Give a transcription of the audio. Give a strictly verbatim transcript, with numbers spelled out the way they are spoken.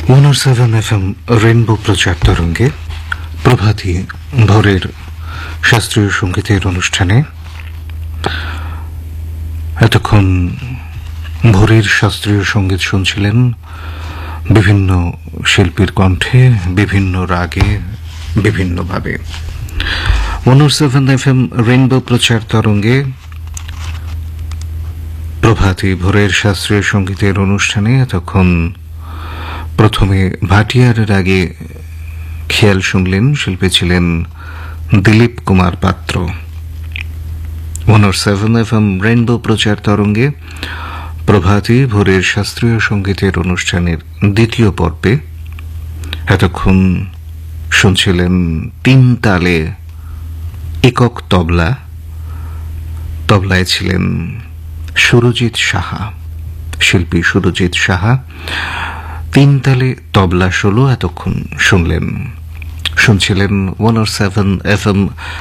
One ও seven F M rainbow প্রচার তরঙ্গে প্রভাতী ভোরের শাস্ত্রীয় সঙ্গীতের অনুষ্ঠানে এতক্ষণ ভোরের শাস্ত্রীয় সঙ্গীত শুনছিলেন বিভিন্ন শিল্পীর কণ্ঠে, বিভিন্ন রাগে, বিভিন্নভাবে। ওয়ান ও সেভেন এফ এম রেইনবো প্রচার তরঙ্গে প্রভাতী ভোরের শাস্ত্রীয় সঙ্গীতের অনুষ্ঠানে এতক্ষণ প্রথমে ভাটিয়ার রাগে খেয়াল শুনলেন, শিল্পী ছিলেন দিলীপ কুমার পাত্র। ওয়ান ও সেভেন এফ এম রেইনবো প্রচার তরঙ্গে প্রভাতী ভোরের শাস্ত্রীয় সঙ্গীতের অনুষ্ঠানের দ্বিতীয় পর্বে এতক্ষণ শুনছিলেন তিন তালে একক তবলা। তবলায় ছিলেন সুরজিৎ সাহা, শিল্পী সুরজিৎ সাহা। তিন তালে তবলা ষোলো এতক্ষণ শুনলেন শুনছিলেন ওয়ান ও সেভেন এফ এম